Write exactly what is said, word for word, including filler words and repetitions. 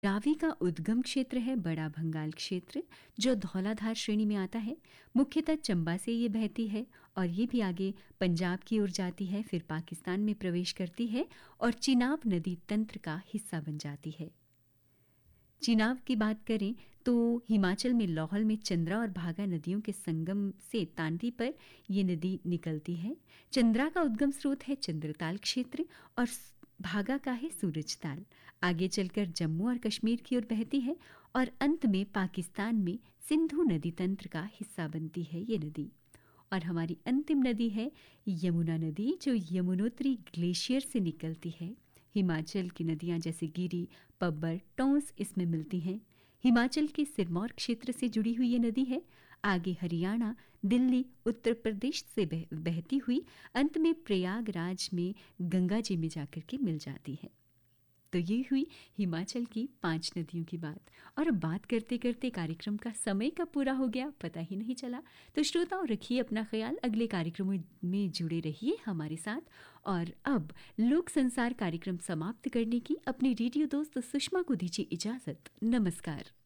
रावी का उद्गम क्षेत्र है बड़ा भंगाल क्षेत्र, जो धौलाधार श्रेणी में आता है। मुख्यतः चंबा से ये बहती है और ये भी आगे पंजाब की ओर जाती है, फिर पाकिस्तान में प्रवेश करती है और चिनाब नदी तंत्र का हिस्सा बन जाती है। चिनाब की बात करें तो हिमाचल में लाहौल में चंद्रा और भागा नदियों के संगम से तांडी पर ये नदी निकलती है। चंद्रा का उद्गम स्रोत है चंद्रताल क्षेत्र और भागा का है सूरजताल। आगे चलकर जम्मू और कश्मीर की ओर बहती है और अंत में पाकिस्तान में सिंधु नदी तंत्र का हिस्सा बनती है ये नदी। और हमारी अंतिम नदी है यमुना नदी, जो यमुनोत्री ग्लेशियर से निकलती है। हिमाचल की नदियां जैसे गिरी, पब्बर, टोंस इसमें मिलती हैं। हिमाचल के सिरमौर क्षेत्र से जुड़ी हुई ये नदी है। आगे हरियाणा, दिल्ली, उत्तर प्रदेश से बह, बहती हुई अंत में प्रयागराज में गंगा जी में जाकर के मिल जाती है। तो ये हुई हिमाचल की पांच नदियों की बात। और अब बात करते करते कार्यक्रम का समय कब पूरा हो गया पता ही नहीं चला। तो श्रोताओं, रखिए अपना ख्याल, अगले कार्यक्रमों में जुड़े रहिए हमारे साथ। और अब लोक संसार कार्यक्रम समाप्त करने की अपनी रेडियो दोस्त सुषमा को दीजिए इजाजत। नमस्कार।